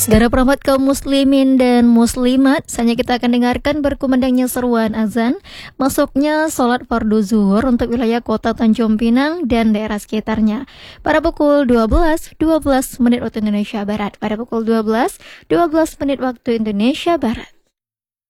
Segera perahmat kaum muslimin dan muslimat, saatnya kita akan dengarkan berkumandangnya seruan azan masuknya sholat fardu zuhur untuk wilayah kota Tanjung Pinang dan daerah sekitarnya pada pukul 12 menit waktu Indonesia Barat. Pada pukul 12 menit waktu Indonesia Barat.